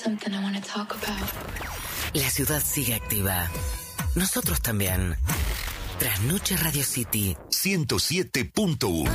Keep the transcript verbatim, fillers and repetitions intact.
something I want to talk about. La ciudad sigue activa. Nosotros también. Trasnoche Radio City ciento siete punto uno.